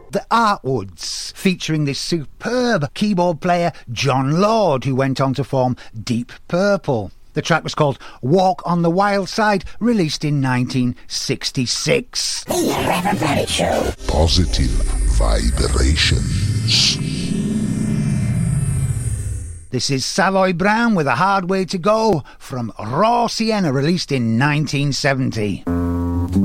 The Artwoods, featuring this superb keyboard player John Lord, who went on to form Deep Purple. The track was called Walk on the Wild Side, released in 1966. The Reverend Barrett Show. Positive vibrations. This is Savoy Brown with A Hard Way to Go from Raw Sienna, released in 1970.